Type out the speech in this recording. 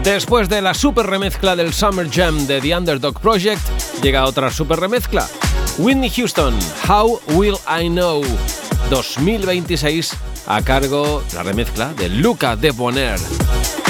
Después de la super remezcla del Summer Jam de The Underdog Project, llega otra super remezcla. Whitney Houston, How Will I Know, 2026, a cargo la remezcla de Luca Debonaire.